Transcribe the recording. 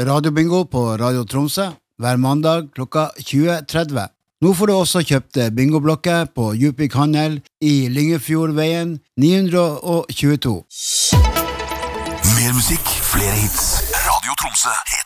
radiobingo på Radio Tromsø hver mandag klokka 20:30. Nå får du også kjøpt bingoblokker på Djupvik Handel i Lyngefjordveien 922. Mer musikk, flere hits. Radio Tromsø.